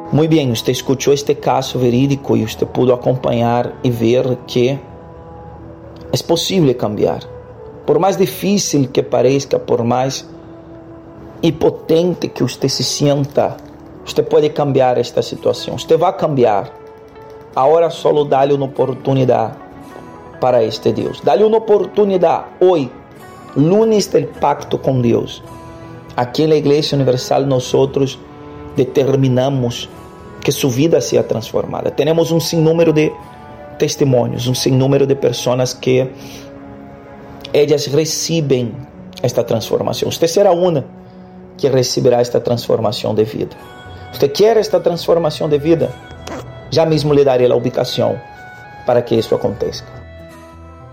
Muito bem, você escutou este caso verídico e você pôde acompanhar e ver que é possível cambiar. Por mais difícil que pareça, por mais impotente que você se sinta, você pode cambiar esta situação. Você vai cambiar. Agora só dá-lhe uma oportunidade para este Deus. Dá-lhe uma oportunidade hoje, lunes do pacto com Deus. Aqui na Igreja Universal nós determinamos que sua vida seja transformada. Temos um sinnúmero de testemunhos, um sinnúmero de pessoas que elas recebem esta transformação. Você será uma que receberá esta transformação de vida. Você quer esta transformação de vida? Já mesmo lhe darei a ubicação para que isso aconteça.